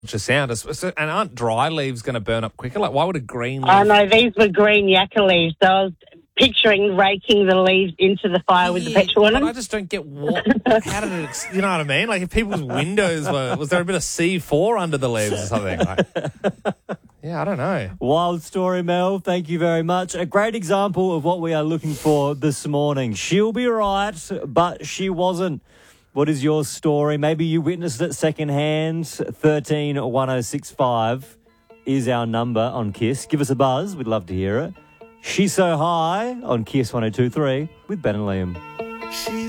sound. And aren't dry leaves going to burn up quicker? Like, why would a green leaf... Oh, no, these were green yucca leaves. So I was picturing raking the leaves into the fire with the petrol in But them. I just don't get what... How did it... You know what I mean? Like, if people's windows were... Was there a bit of C4 under the leaves or something? Like, yeah, I don't know. Wild story, Mel. Thank you very much. A great example of what we are looking for this morning. She'll be right, but she wasn't. What is your story? Maybe you witnessed it secondhand. 131065 is our number on KISS. Give us a buzz. We'd love to hear it. She's So High on KISS 102.3 with Ben and Liam.